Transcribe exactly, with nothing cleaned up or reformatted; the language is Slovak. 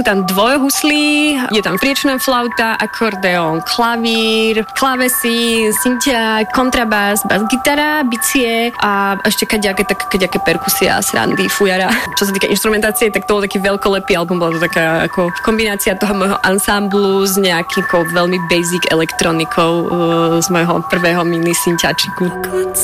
tam dvojhuslí, je tam priečná flauta, akordeón, klavír, klávesy, synťák, kontrabás, bas-gitara, bicie a ešte kaďaké, tak kaďaké perkusia, srandy, fujara. Čo sa týka inštrumentácie, tak to bol taký veľkolepý album, bola to taká ako kombinácia toho môjho ansámblu s nejakým veľmi basic elektronikou uh, z môjho prvého mini synťačiku.